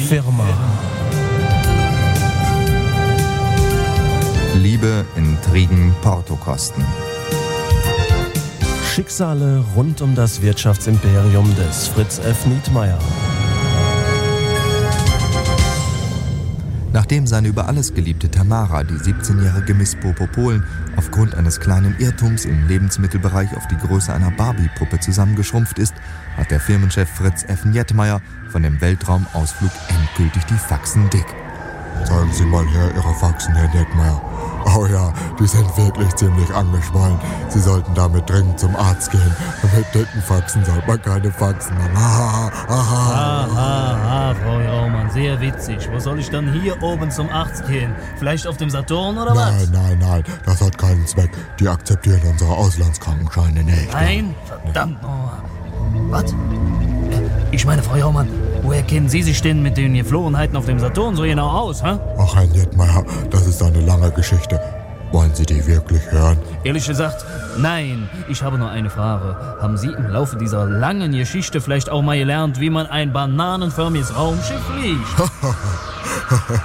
Firma. Liebe, Intrigen, Portokosten. Schicksale rund um das Wirtschaftsimperium des Fritz F. Nietmeyer. Nachdem seine über alles geliebte Tamara, die 17-jährige Miss Popopolen, aufgrund eines kleinen Irrtums im Lebensmittelbereich auf die Größe einer Barbie-Puppe zusammengeschrumpft ist, hat der Firmenchef Fritz F. Nietmeyer von dem Weltraumausflug endgültig die Faxen dick. Zeigen Sie mal her Ihre Faxen, Herr Nietmeyer. Oh ja, die sind wirklich ziemlich angeschwollen. Sie sollten damit dringend zum Arzt gehen. Mit dicken Faxen sollte man keine Faxen machen. Frau Raumann, sehr witzig. Wo soll ich dann hier oben zum Arzt gehen? Vielleicht auf dem Saturn oder was? Nein, das hat keinen Zweck. Die akzeptieren unsere Auslandskrankenscheine nicht. Nein? Verdammt. Was? Ich meine, Frau Raumann, woher kennen Sie sich denn mit den Geflogenheiten auf dem Saturn so genau aus, hä? Ach, Herr Nietmeyer, das ist eine lange Geschichte. Wollen Sie die wirklich hören? Ehrlich gesagt, nein. Ich habe nur eine Frage. Haben Sie im Laufe dieser langen Geschichte vielleicht auch mal gelernt, wie man ein bananenförmiges Raumschiff fliegt?